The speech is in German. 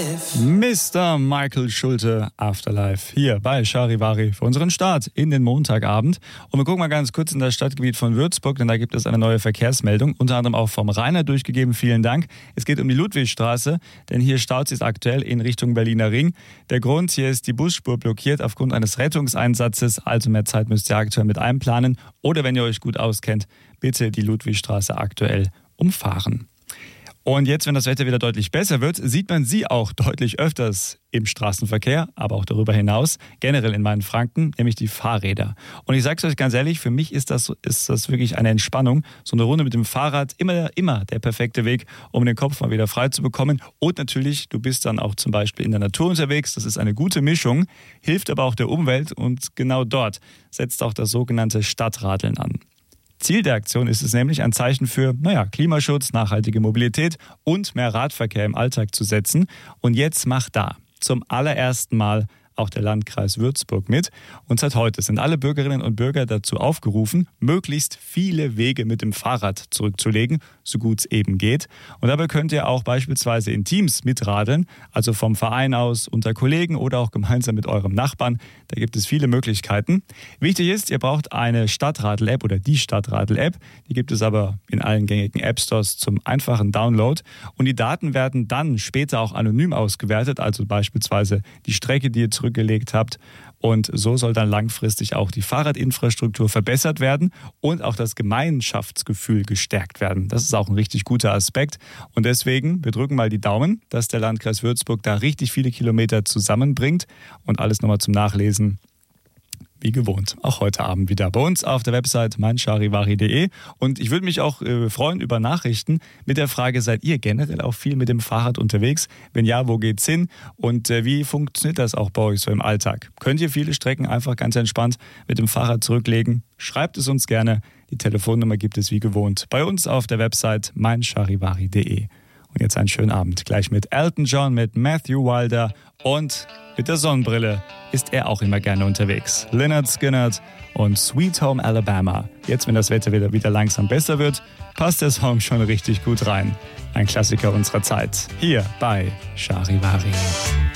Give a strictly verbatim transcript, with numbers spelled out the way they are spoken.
Afterlife. Mister Michael Schulte, Afterlife, hier bei Charivari für unseren Start in den Montagabend. Und wir gucken mal ganz kurz in das Stadtgebiet von Würzburg, denn da gibt es eine neue Verkehrsmeldung, unter anderem auch vom Rainer durchgegeben. Vielen Dank. Es geht um die Ludwigstraße, denn hier staut sich aktuell in Richtung Berliner Ring. Der Grund, hier ist die Busspur blockiert aufgrund eines Rettungseinsatzes, also mehr Zeit müsst ihr aktuell mit einplanen. Oder wenn ihr euch gut auskennt, bitte die Ludwigstraße aktuell umfahren. Und jetzt, wenn das Wetter wieder deutlich besser wird, sieht man sie auch deutlich öfters im Straßenverkehr, aber auch darüber hinaus, generell in meinen Franken, nämlich die Fahrräder. Und ich sage es euch ganz ehrlich, für mich ist das, ist das wirklich eine Entspannung. So eine Runde mit dem Fahrrad, immer, immer der perfekte Weg, um den Kopf mal wieder frei zu bekommen. Und natürlich, du bist dann auch zum Beispiel in der Natur unterwegs. Das ist eine gute Mischung, hilft aber auch der Umwelt. Und genau dort setzt auch das sogenannte Stadtradeln an. Ziel der Aktion ist es nämlich, ein Zeichen für, naja, Klimaschutz, nachhaltige Mobilität und mehr Radverkehr im Alltag zu setzen. Und jetzt macht da zum allerersten Mal auch der Landkreis Würzburg mit. Und seit heute sind alle Bürgerinnen und Bürger dazu aufgerufen, möglichst viele Wege mit dem Fahrrad zurückzulegen, so gut es eben geht. Und dabei könnt ihr auch beispielsweise in Teams mitradeln, also vom Verein aus, unter Kollegen oder auch gemeinsam mit eurem Nachbarn. Da gibt es viele Möglichkeiten. Wichtig ist, ihr braucht eine Stadtradel-App oder die Stadtradel-App. Die gibt es aber in allen gängigen App-Stores zum einfachen Download. Und die Daten werden dann später auch anonym ausgewertet, also beispielsweise die Strecke, die ihr zurückgelegt habt. Und so soll dann langfristig auch die Fahrradinfrastruktur verbessert werden und auch das Gemeinschaftsgefühl gestärkt werden. Das ist auch ein richtig guter Aspekt. Und deswegen, wir drücken mal die Daumen, dass der Landkreis Würzburg da richtig viele Kilometer zusammenbringt. Und alles nochmal zum Nachlesen, wie gewohnt, auch heute Abend wieder bei uns auf der Website mein charivari punkt de. Und ich würde mich auch äh, freuen über Nachrichten mit der Frage, seid ihr generell auch viel mit dem Fahrrad unterwegs? Wenn ja, wo geht's hin? Und äh, wie funktioniert das auch bei euch so im Alltag? Könnt ihr viele Strecken einfach ganz entspannt mit dem Fahrrad zurücklegen? Schreibt es uns gerne. Die Telefonnummer gibt es wie gewohnt bei uns auf der Website mein charivari punkt de. Und jetzt einen schönen Abend. Gleich mit Elton John, mit Matthew Wilder und mit der Sonnenbrille ist er auch immer gerne unterwegs. Lynyrd Skynyrd und Sweet Home Alabama. Jetzt, wenn das Wetter wieder, wieder langsam besser wird, passt der Song schon richtig gut rein. Ein Klassiker unserer Zeit. Hier bei Charivari.